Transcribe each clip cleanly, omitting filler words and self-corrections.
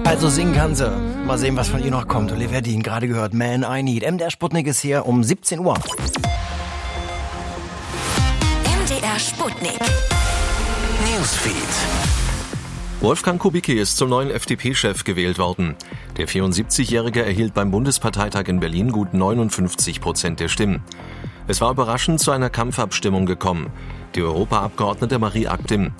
Also singen kann sie. Mal sehen, was von ihr noch kommt. Olivia Dean, gerade gehört, Man I Need. MDR Sputnik ist hier um 17 Uhr. MDR Sputnik. Newsfeed. Wolfgang Kubicki ist zum neuen FDP-Chef gewählt worden. Der 74-Jährige erhielt beim Bundesparteitag in Berlin gut 59% der Stimmen. Es war überraschend zu einer Kampfabstimmung gekommen. Die Europaabgeordnete Marie Agnes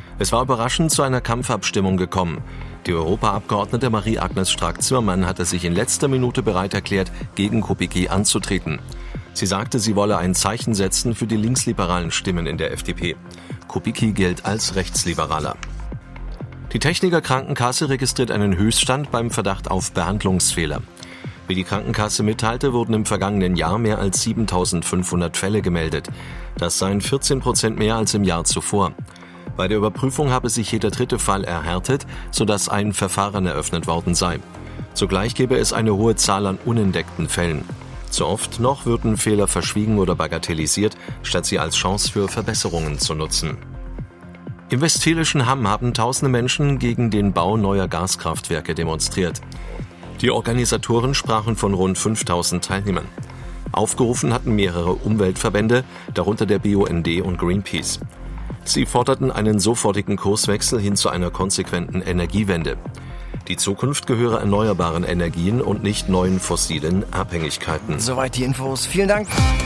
Strack-Zimmermann hatte sich in letzter Minute bereit erklärt, gegen Kubicki anzutreten. Sie sagte, sie wolle ein Zeichen setzen für die linksliberalen Stimmen in der FDP. Kubicki gilt als Rechtsliberaler. Die Techniker Krankenkasse registriert einen Höchststand beim Verdacht auf Behandlungsfehler. Wie die Krankenkasse mitteilte, wurden im vergangenen Jahr mehr als 7.500 Fälle gemeldet. Das seien 14% mehr als im Jahr zuvor. Bei der Überprüfung habe sich jeder dritte Fall erhärtet, sodass ein Verfahren eröffnet worden sei. Zugleich gebe es eine hohe Zahl an unentdeckten Fällen. Zu oft noch würden Fehler verschwiegen oder bagatellisiert, statt sie als Chance für Verbesserungen zu nutzen. Im westfälischen Hamm haben tausende Menschen gegen den Bau neuer Gaskraftwerke demonstriert. Die Organisatoren sprachen von rund 5.000 Teilnehmern. Aufgerufen hatten mehrere Umweltverbände, darunter der BUND und Greenpeace. Sie forderten einen sofortigen Kurswechsel hin zu einer konsequenten Energiewende. Die Zukunft gehöre erneuerbaren Energien und nicht neuen fossilen Abhängigkeiten. Soweit die Infos. Vielen Dank.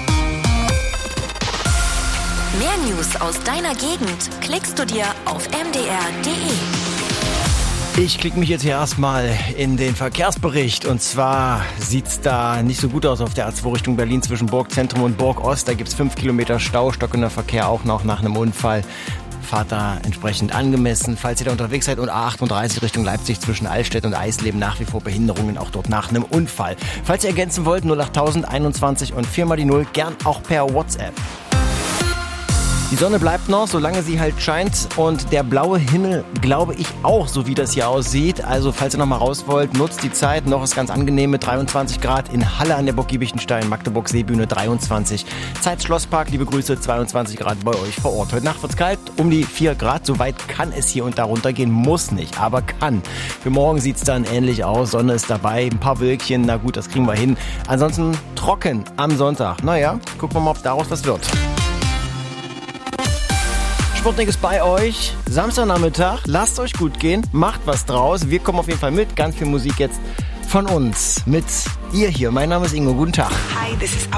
Mehr News aus deiner Gegend klickst du dir auf mdr.de. Ich klicke mich jetzt hier erstmal in den Verkehrsbericht. Und zwar sieht's da nicht so gut aus auf der A2 Richtung Berlin zwischen Burgzentrum und Burgost. Da gibt's 5 Kilometer Stau, stockender Verkehr auch noch nach einem Unfall. Fahrt da entsprechend angemessen, falls ihr da unterwegs seid. Und A38 Richtung Leipzig zwischen Altstedt und Eisleben nach wie vor Behinderungen, auch dort nach einem Unfall. Falls ihr ergänzen wollt, 08021 und 4 mal die 0, gern auch per WhatsApp. Die Sonne bleibt noch, solange sie halt scheint, und der blaue Himmel, glaube ich, auch, so wie das hier aussieht. Also falls ihr noch mal raus wollt, nutzt die Zeit. Noch ist ganz angenehm mit 23 Grad in Halle an der Burg Giebichenstein, Magdeburg Seebühne 23. Zeit Schlosspark, liebe Grüße, 22 Grad bei euch vor Ort. Heute Nacht wird's kalt, um die 4 Grad. So weit kann es hier und da runtergehen, muss nicht, aber kann. Für morgen sieht's dann ähnlich aus, Sonne ist dabei, ein paar Wölkchen, na gut, das kriegen wir hin. Ansonsten trocken am Sonntag. Naja, gucken wir mal, ob daraus was wird. Sputnik ist bei euch. Samstagnachmittag. Lasst euch gut gehen. Macht was draus. Wir kommen auf jeden Fall mit. Ganz viel Musik jetzt von uns. Mit ihr hier. Mein Name ist Ingo. Guten Tag. Hi, this is